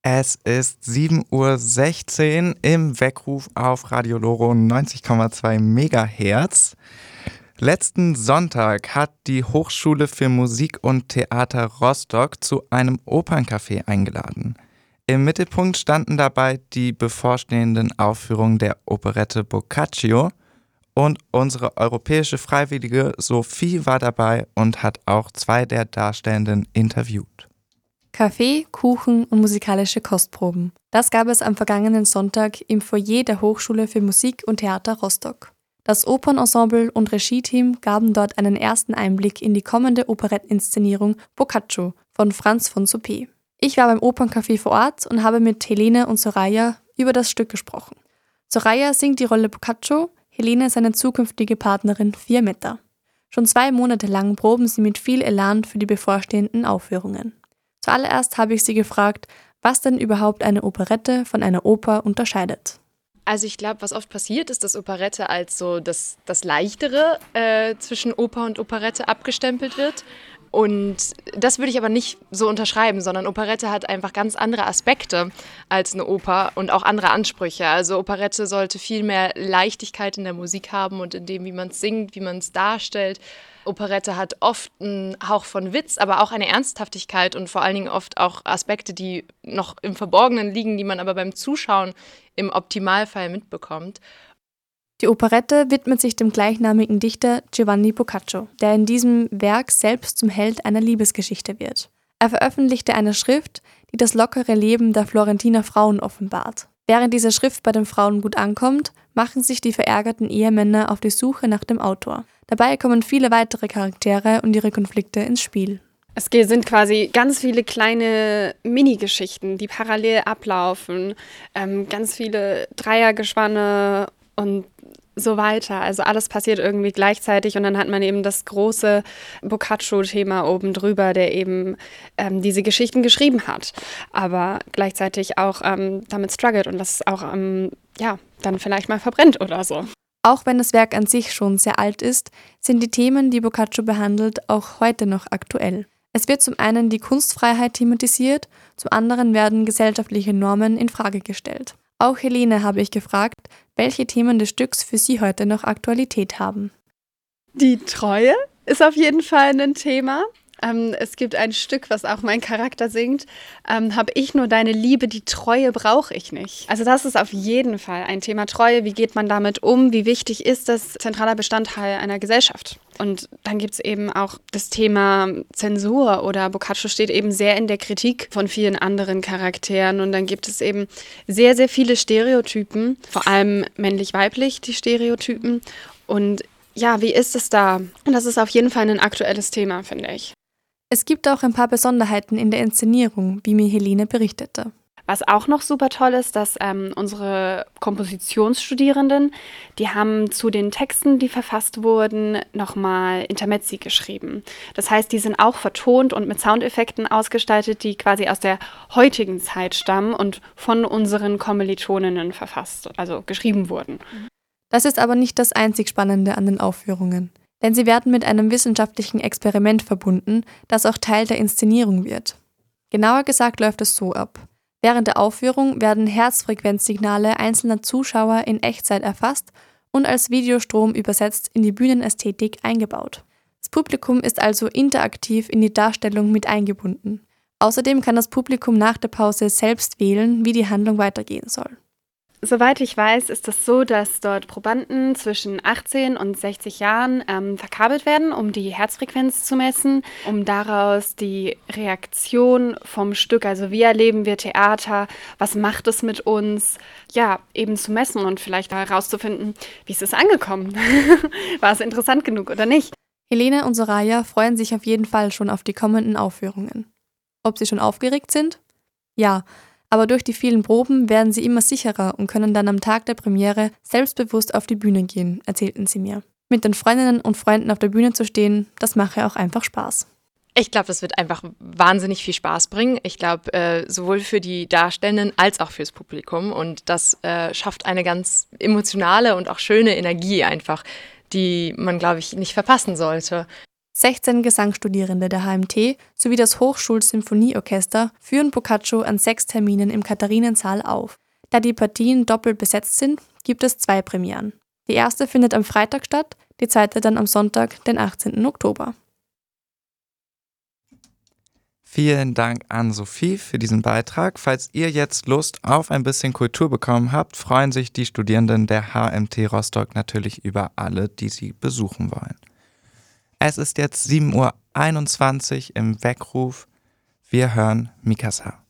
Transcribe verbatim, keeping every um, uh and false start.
Es ist sieben Uhr sechzehn im Weckruf auf Radio Loro neunzig Komma zwei Megahertz. Letzten Sonntag hat die Hochschule für Musik und Theater Rostock zu einem Operncafé eingeladen. Im Mittelpunkt standen dabei die bevorstehenden Aufführungen der Operette Boccaccio und unsere europäische Freiwillige Sophie war dabei und hat auch zwei der Darstellenden interviewt. Kaffee, Kuchen und musikalische Kostproben. Das gab es am vergangenen Sonntag im Foyer der Hochschule für Musik und Theater Rostock. Das Opernensemble und Regie-Team gaben dort einen ersten Einblick in die kommende Operetteninszenierung Boccaccio von Franz von Suppé. Ich war beim Operncafé vor Ort und habe mit Helene und Soraya über das Stück gesprochen. Soraya singt die Rolle Boccaccio, Helene seine zukünftige Partnerin Fiammetta. Schon zwei Monate lang proben sie mit viel Elan für die bevorstehenden Aufführungen. Zuallererst habe ich sie gefragt, was denn überhaupt eine Operette von einer Oper unterscheidet. Also ich glaube, was oft passiert, ist, dass Operette als so das, das Leichtere äh, zwischen Oper und Operette abgestempelt wird. Und das würde ich aber nicht so unterschreiben, sondern Operette hat einfach ganz andere Aspekte als eine Oper und auch andere Ansprüche. Also Operette sollte viel mehr Leichtigkeit in der Musik haben und in dem, wie man es singt, wie man es darstellt. Operette hat oft einen Hauch von Witz, aber auch eine Ernsthaftigkeit und vor allen Dingen oft auch Aspekte, die noch im Verborgenen liegen, die man aber beim Zuschauen im Optimalfall mitbekommt. Die Operette widmet sich dem gleichnamigen Dichter Giovanni Boccaccio, der in diesem Werk selbst zum Held einer Liebesgeschichte wird. Er veröffentlichte eine Schrift, die das lockere Leben der Florentiner Frauen offenbart. Während diese Schrift bei den Frauen gut ankommt, machen sich die verärgerten Ehemänner auf die Suche nach dem Autor. Dabei kommen viele weitere Charaktere und ihre Konflikte ins Spiel. Es sind quasi ganz viele kleine Mini-Geschichten, die parallel ablaufen, ähm, ganz viele Dreiergespanne und so weiter. Also alles passiert irgendwie gleichzeitig und dann hat man eben das große Boccaccio-Thema oben drüber, der eben ähm, diese Geschichten geschrieben hat, aber gleichzeitig auch ähm, damit struggelt und das auch ähm, ja, dann vielleicht mal verbrennt oder so. Auch wenn das Werk an sich schon sehr alt ist, sind die Themen, die Boccaccio behandelt, auch heute noch aktuell. Es wird zum einen die Kunstfreiheit thematisiert, zum anderen werden gesellschaftliche Normen in Frage gestellt. Auch Helene habe ich gefragt, welche Themen des Stücks für sie heute noch Aktualität haben. Die Treue ist auf jeden Fall ein Thema. Ähm, es gibt ein Stück, was auch mein Charakter singt. Ähm, hab ich nur deine Liebe, die Treue brauche ich nicht. Also das ist auf jeden Fall ein Thema Treue. Wie geht man damit um? Wie wichtig ist das? Zentraler Bestandteil einer Gesellschaft. Und dann gibt es eben auch das Thema Zensur oder Boccaccio steht eben sehr in der Kritik von vielen anderen Charakteren. Und dann gibt es eben sehr, sehr viele Stereotypen, vor allem männlich-weiblich, die Stereotypen. Und ja, wie ist es da? Und das ist auf jeden Fall ein aktuelles Thema, finde ich. Es gibt auch ein paar Besonderheiten in der Inszenierung, wie mir Helene berichtete. Was auch noch super toll ist, dass ähm, unsere Kompositionsstudierenden, die haben zu den Texten, die verfasst wurden, nochmal Intermezzi geschrieben. Das heißt, die sind auch vertont und mit Soundeffekten ausgestaltet, die quasi aus der heutigen Zeit stammen und von unseren Kommilitoninnen verfasst, also geschrieben wurden. Das ist aber nicht das einzig Spannende an den Aufführungen. Denn sie werden mit einem wissenschaftlichen Experiment verbunden, das auch Teil der Inszenierung wird. Genauer gesagt läuft es so ab. Während der Aufführung werden Herzfrequenzsignale einzelner Zuschauer in Echtzeit erfasst und als Videostrom übersetzt in die Bühnenästhetik eingebaut. Das Publikum ist also interaktiv in die Darstellung mit eingebunden. Außerdem kann das Publikum nach der Pause selbst wählen, wie die Handlung weitergehen soll. Soweit ich weiß, ist es so, dass dort Probanden zwischen achtzehn und sechzig Jahren ähm, verkabelt werden, um die Herzfrequenz zu messen, um daraus die Reaktion vom Stück, also wie erleben wir Theater, was macht es mit uns, ja, eben zu messen und vielleicht herauszufinden, wie ist es angekommen? War es interessant genug oder nicht? Helene und Soraya freuen sich auf jeden Fall schon auf die kommenden Aufführungen. Ob sie schon aufgeregt sind? Ja. Aber durch die vielen Proben werden sie immer sicherer und können dann am Tag der Premiere selbstbewusst auf die Bühne gehen, erzählten sie mir. Mit den Freundinnen und Freunden auf der Bühne zu stehen, das mache auch einfach Spaß. Ich glaube, das wird einfach wahnsinnig viel Spaß bringen. Ich glaube, äh, sowohl für die Darstellenden als auch fürs Publikum. Und das äh, schafft eine ganz emotionale und auch schöne Energie einfach, die man, glaube ich, nicht verpassen sollte. sechzehn Gesangsstudierende der H M T sowie das Hochschulsymphonieorchester führen Boccaccio an sechs Terminen im Katharinensaal auf. Da die Partien doppelt besetzt sind, gibt es zwei Premieren. Die erste findet am Freitag statt, die zweite dann am Sonntag, den achtzehnten Oktober. Vielen Dank an Sophie für diesen Beitrag. Falls ihr jetzt Lust auf ein bisschen Kultur bekommen habt, freuen sich die Studierenden der H M T Rostock natürlich über alle, die sie besuchen wollen. Es ist jetzt sieben Uhr einundzwanzig im Weckruf. Wir hören Mikasa.